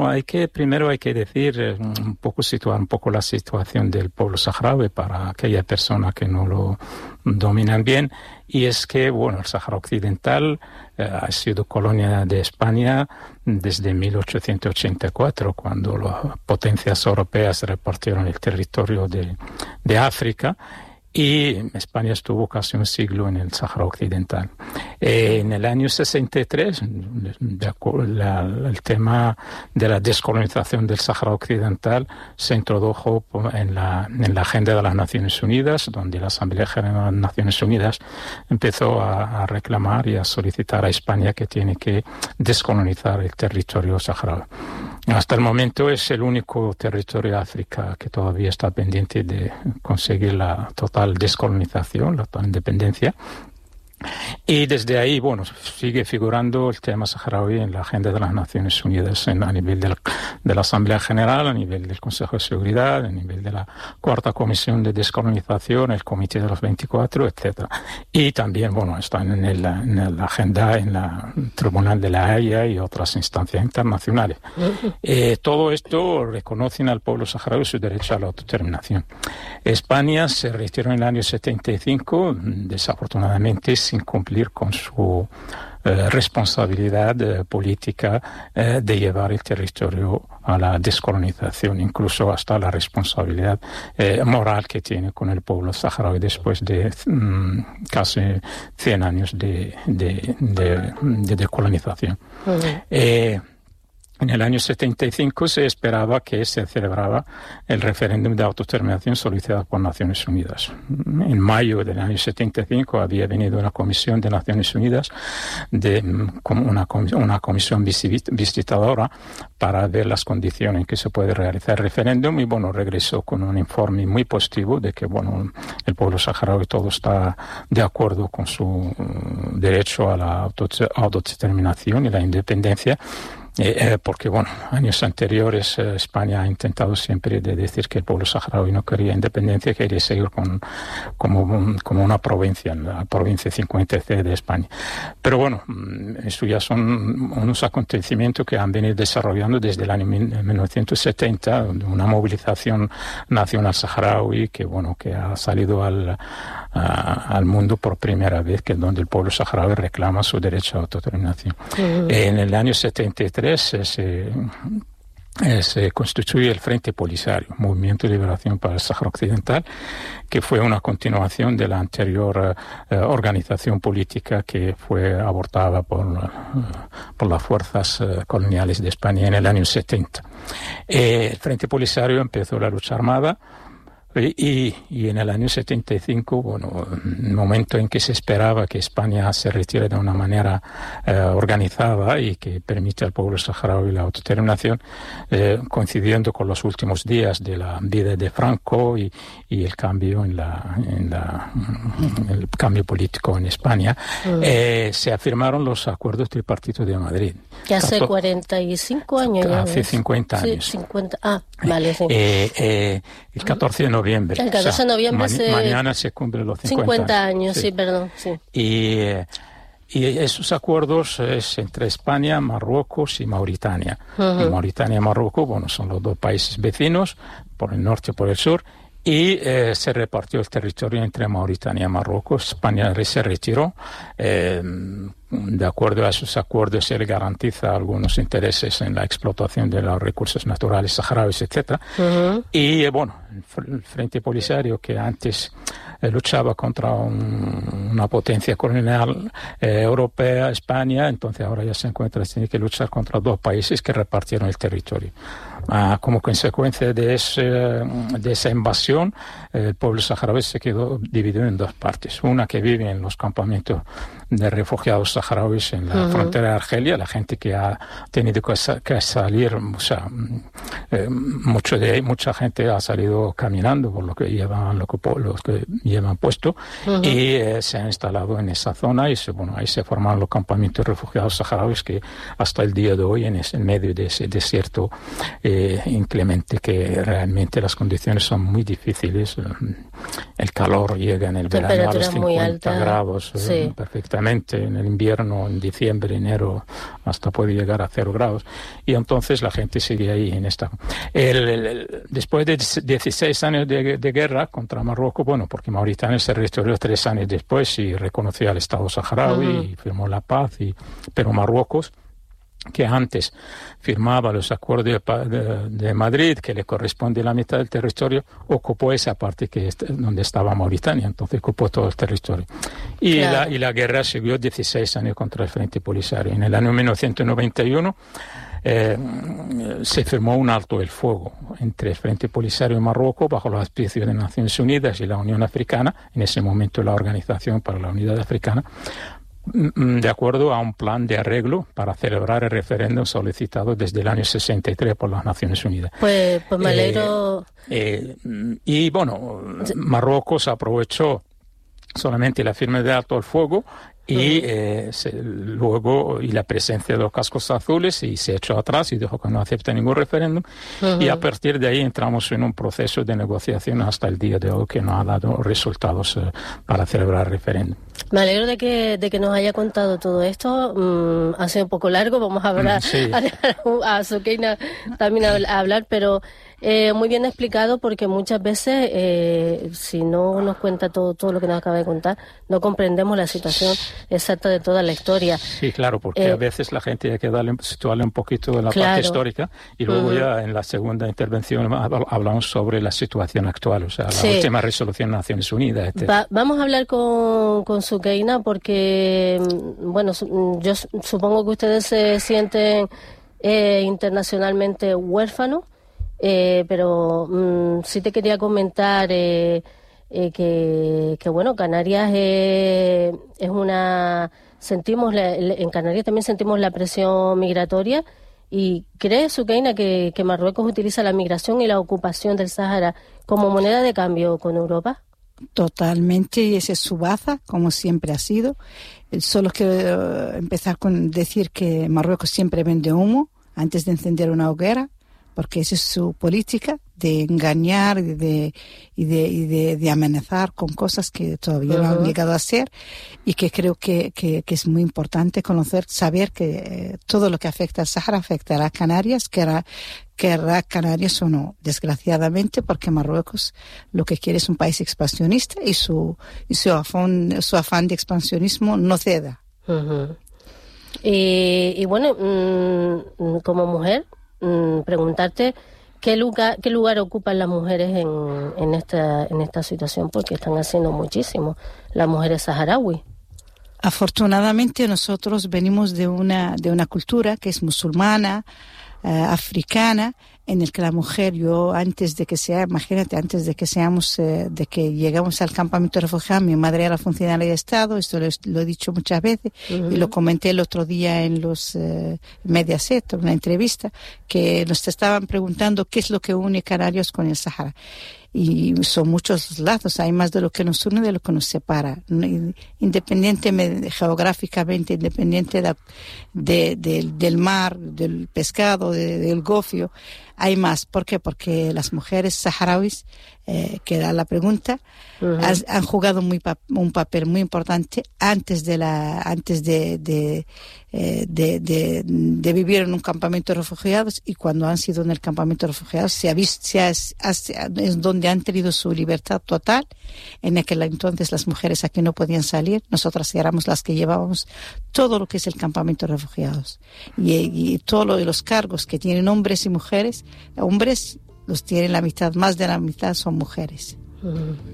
Primero hay que decir, situar un poco la situación del pueblo saharaui para aquella persona que no lo dominan bien, y es que, el Sáhara Occidental ha sido colonia de España desde 1884, cuando las potencias europeas repartieron el territorio de África, y España estuvo casi un siglo en el Sáhara Occidental. En el año 63, el tema de la descolonización del Sáhara Occidental se introdujo en la agenda de las Naciones Unidas, donde la Asamblea General de las Naciones Unidas empezó a reclamar y a solicitar a España que tiene que descolonizar el territorio saharaui. Hasta el momento es el único territorio de África que todavía está pendiente de conseguir la total descolonización, la total independencia. Y desde ahí, sigue figurando el tema saharaui en la agenda de las Naciones Unidas a nivel de la Asamblea General, a nivel del Consejo de Seguridad, a nivel de la Cuarta Comisión de Descolonización, el Comité de los 24, etc. Y también, están en la agenda en el Tribunal de la Haya y otras instancias internacionales. Todo esto reconocen al pueblo saharaui su derecho a la autodeterminación. España se retiró en el año 75, desafortunadamente, sin cumplir con su responsabilidad política de llevar el territorio a la descolonización, incluso hasta la responsabilidad moral que tiene con el pueblo saharaui después de casi 100 años de decolonización. En el año 75 se esperaba que se celebrara el referéndum de autodeterminación solicitado por Naciones Unidas. En mayo del año 75 había venido una comisión de Naciones Unidas, una comisión visitadora, para ver las condiciones en que se puede realizar el referéndum, y regresó con un informe muy positivo de que el pueblo saharaui todo está de acuerdo con su derecho a la autodeterminación y la independencia. Porque años anteriores España ha intentado siempre de decir que el pueblo saharaui no quería independencia, quería seguir como una provincia, la provincia 50C de España. Pero eso ya son unos acontecimientos que han venido desarrollando desde el año 1970, una movilización nacional saharaui que ha salido al mundo por primera vez, donde el pueblo saharaui reclama su derecho a autodeterminación. En el año 73 se constituye el Frente Polisario, Movimiento de Liberación para el Sáhara Occidental, que fue una continuación de la anterior organización política que fue abortada por las fuerzas coloniales de España en el año 70. El Frente Polisario empezó la lucha armada. Y en el año 75, el momento en que se esperaba que España se retire de una manera organizada y que permita al pueblo saharaui la autodeterminación, coincidiendo con los últimos días de la vida de Franco y el cambio el cambio político en España, se afirmaron los acuerdos tripartitos de Madrid. Que hace 45 años ya. Hace 50 años. Sí, 50. Vale, sí. El 14 de noviembre. El 14 de noviembre mañana se cumplen los 50 años. Sí, perdón. Sí. Y esos acuerdos es entre España, Marruecos y Mauritania. Y Mauritania y Marruecos, son los dos países vecinos, por el norte y por el sur, y se repartió el territorio entre Mauritania y Marruecos. España se retiró. De acuerdo a esos acuerdos se le garantiza algunos intereses en la explotación de los recursos naturales saharauis, etc. Y el Frente Polisario, que antes luchaba contra una potencia colonial europea, España, entonces ahora ya se encuentra, tiene que luchar contra dos países que repartieron el territorio. Como consecuencia de esa invasión, el pueblo saharaui se quedó dividido en dos partes. Una que vive en los campamentos de refugiados saharauis en la frontera de Argelia, la gente que ha tenido que salir, mucha gente ha salido caminando por lo que llevan puesto, y se ha instalado en esa zona, y ahí se forman los campamentos de refugiados saharauis que hasta el día de hoy en medio de ese desierto inclemente, que realmente las condiciones son muy difíciles. El calor llega en el verano a los 50 grados perfectamente, en el invierno invierno, en diciembre, enero, hasta puede llegar a 0 grados. Y entonces la gente sigue ahí en esta. Después de 16 años de guerra contra Marruecos, bueno, porque Mauritania se restauró 3 años después y reconoció al Estado saharaui y firmó la paz, pero Marruecos, que antes firmaba los acuerdos de Madrid, que le corresponde la mitad del territorio, ocupó esa parte donde estaba Mauritania, entonces ocupó todo el territorio. Y, claro, la guerra siguió 16 años contra el Frente Polisario. En el año 1991 se firmó un alto el fuego entre el Frente Polisario y Marruecos bajo los auspicios de Naciones Unidas y la Unión Africana, en ese momento la Organización para la Unidad Africana, de acuerdo a un plan de arreglo para celebrar el referéndum solicitado desde el año 63 por las Naciones Unidas. Pues me alegro. Y bueno, Marruecos aprovechó solamente la firma de alto el fuego y luego la presencia de los cascos azules, y se echó atrás y dijo que no acepta ningún referéndum, y a partir de ahí entramos en un proceso de negociación hasta el día de hoy que no ha dado resultados para celebrar el referéndum. Me alegro de que nos haya contado todo esto. Ha sido un poco largo, vamos a hablar a Soukeina también a hablar, pero muy bien explicado, porque muchas veces si no nos cuenta todo lo que nos acaba de contar, no comprendemos la situación exacta de toda la historia. Sí, claro, porque a veces la gente hay que situarle un poquito de la parte histórica, y luego ya en la segunda intervención hablamos sobre la situación actual, o sea, la última resolución de Naciones Unidas, etc. Vamos a hablar con Soukeina, porque bueno, yo supongo que ustedes se sienten internacionalmente huérfanos, pero sí te quería comentar que bueno, Canarias es una... en Canarias también sentimos la presión migratoria. ¿Y cree, Soukeina, que Marruecos utiliza la migración y la ocupación del Sáhara como moneda de cambio con Europa? Totalmente, y esa es su baza, como siempre ha sido. Solo quiero empezar con decir que Marruecos siempre vende humo antes de encender una hoguera, porque esa es su política de engañar y de amenazar con cosas que todavía no han llegado a ser, y que creo que es muy importante saber que todo lo que afecta al Sáhara afectará a Canarias, querrá Canarias o no, desgraciadamente, porque Marruecos lo que quiere es un país expansionista, y su afán de expansionismo no ceda. Y bueno, como mujer, preguntarte qué lugar ocupan las mujeres en esta situación, porque están haciendo muchísimo las mujeres saharauis. Afortunadamente nosotros venimos de una cultura que es musulmana, africana, en el que la mujer, de que llegamos al campamento de refugiados, mi madre era funcionaria de Estado, esto lo he dicho muchas veces, y lo comenté el otro día en los Mediaset, en una entrevista, que nos estaban preguntando qué es lo que une Canarias con el Sahara. Y son muchos lazos, hay más de lo que nos une de lo que nos separa, independientemente geográficamente, independiente del mar, del pescado, del gofio, hay más. ¿Por qué? Porque las mujeres saharauis, que era la pregunta, han jugado un papel muy importante antes de vivir en un campamento de refugiados, y cuando han sido en el campamento de refugiados es donde han tenido su libertad total. En aquel entonces las mujeres aquí no podían salir, nosotras éramos las que llevábamos todo lo que es el campamento de refugiados, y todos los cargos que tienen hombres y mujeres, hombres los tienen más de la mitad son mujeres.